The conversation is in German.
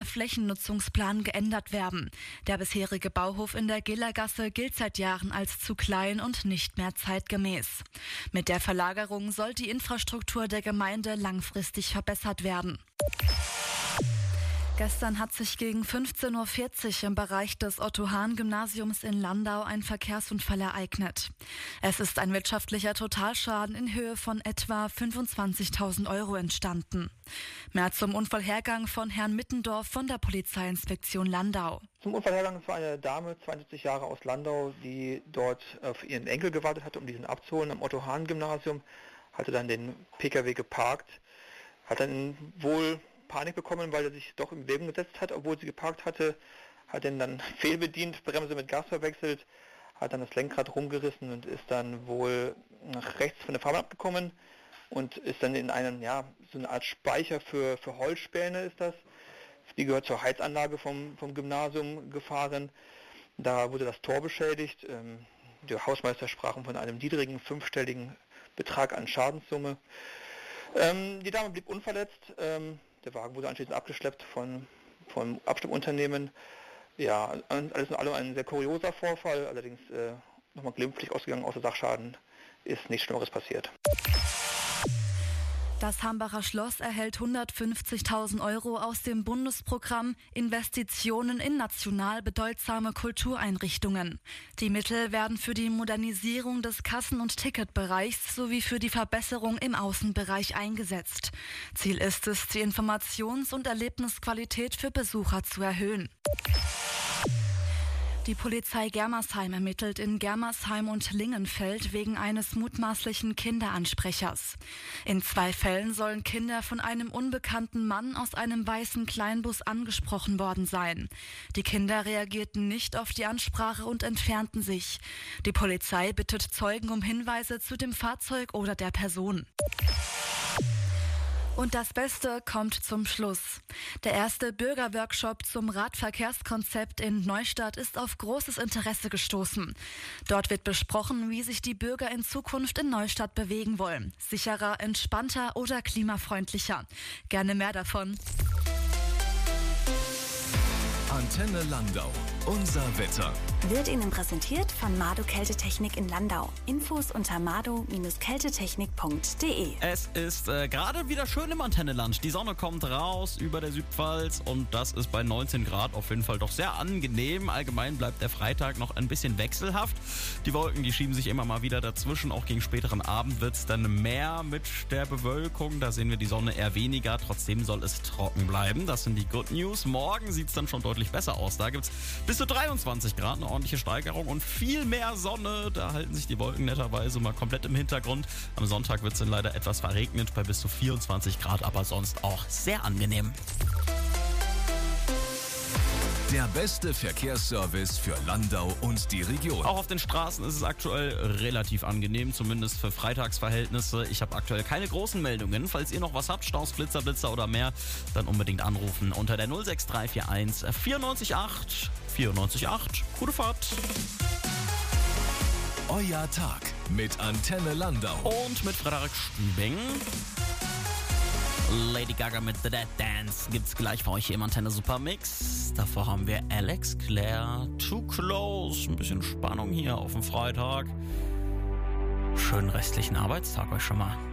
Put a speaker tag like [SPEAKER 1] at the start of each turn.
[SPEAKER 1] Flächennutzungsplan geändert werden. Der bisherige Bauhof in der Gillergasse gilt seit Jahren als zu klein und nicht mehr zeitgemäß. Mit der Verlagerung soll die Infrastruktur der Gemeinde langfristig verbessert werden. Gestern hat sich gegen 15.40 Uhr im Bereich des Otto-Hahn-Gymnasiums in Landau ein Verkehrsunfall ereignet. Es ist ein wirtschaftlicher Totalschaden in Höhe von etwa 25.000 Euro entstanden. Mehr zum Unfallhergang von Herrn Mittendorf von der Polizeiinspektion Landau.
[SPEAKER 2] Zum Unfallhergang war eine Dame, 72 Jahre aus Landau, die dort auf ihren Enkel gewartet hatte, um diesen abzuholen am Otto-Hahn-Gymnasium, hatte dann den Pkw geparkt, hat dann wohl Panik bekommen, weil er sich doch in Bewegung gesetzt hat, obwohl sie geparkt hatte, hat dann fehlbedient, Bremse mit Gas verwechselt, hat dann das Lenkrad rumgerissen und ist dann wohl nach rechts von der Fahrbahn abgekommen und ist dann in einen, so eine Art Speicher für Holzspäne ist das. Die gehört zur Heizanlage vom Gymnasium gefahren. Da wurde das Tor beschädigt. Der Hausmeister sprach von einem niedrigen, 5-stelligen Betrag an Schadenssumme. Die Dame blieb unverletzt. Der Wagen wurde anschließend abgeschleppt vom Abschleppunternehmen. Ja, alles in allem ein sehr kurioser Vorfall, allerdings nochmal glimpflich ausgegangen, außer Sachschaden ist nichts Schlimmeres passiert.
[SPEAKER 1] Das Hambacher Schloss erhält 150.000 Euro aus dem Bundesprogramm Investitionen in national bedeutsame Kultureinrichtungen. Die Mittel werden für die Modernisierung des Kassen- und Ticketbereichs sowie für die Verbesserung im Außenbereich eingesetzt. Ziel ist es, die Informations- und Erlebnisqualität für Besucher zu erhöhen. Die Polizei Germersheim ermittelt in Germersheim und Lingenfeld wegen eines mutmaßlichen Kinderansprechers. In 2 Fällen sollen Kinder von einem unbekannten Mann aus einem weißen Kleinbus angesprochen worden sein. Die Kinder reagierten nicht auf die Ansprache und entfernten sich. Die Polizei bittet Zeugen um Hinweise zu dem Fahrzeug oder der Person. Und das Beste kommt zum Schluss. Der erste Bürgerworkshop zum Radverkehrskonzept in Neustadt ist auf großes Interesse gestoßen. Dort wird besprochen, wie sich die Bürger in Zukunft in Neustadt bewegen wollen. Sicherer, entspannter oder klimafreundlicher. Gerne mehr davon.
[SPEAKER 3] Antenne Landau. Unser Wetter.
[SPEAKER 4] Wird Ihnen präsentiert von Mado Kältetechnik in Landau. Infos unter mado-kältetechnik.de.
[SPEAKER 5] Es ist gerade wieder schön im Antenneland. Die Sonne kommt raus über der Südpfalz und das ist bei 19 Grad auf jeden Fall doch sehr angenehm. Allgemein bleibt der Freitag noch ein bisschen wechselhaft. Die Wolken, die schieben sich immer mal wieder dazwischen. Auch gegen späteren Abend wird es dann mehr mit der Bewölkung. Da sehen wir die Sonne eher weniger. Trotzdem soll es trocken bleiben. Das sind die Good News. Morgen sieht es dann schon deutlich besser aus. Da gibt es bis zu 23 Grad, eine ordentliche Steigerung und viel mehr Sonne. Da halten sich die Wolken netterweise mal komplett im Hintergrund. Am Sonntag wird es dann leider etwas verregnet bei bis zu 24 Grad, aber sonst auch sehr angenehm.
[SPEAKER 3] Der beste Verkehrsservice für Landau und die Region.
[SPEAKER 5] Auch auf den Straßen ist es aktuell relativ angenehm, zumindest für Freitagsverhältnisse. Ich habe aktuell keine großen Meldungen. Falls ihr noch was habt, Staus, Blitzer oder mehr, dann unbedingt anrufen unter der 06341 94 8. Gute Fahrt.
[SPEAKER 3] Euer Tag mit Antenne Landau.
[SPEAKER 5] Und mit Frederik Stübing. Lady Gaga mit The Dead Dance gibt's gleich für euch hier im Antenne Supermix. Davor haben wir Alex Clare, Too Close. Ein bisschen Spannung hier auf dem Freitag. Schönen restlichen Arbeitstag euch schon mal.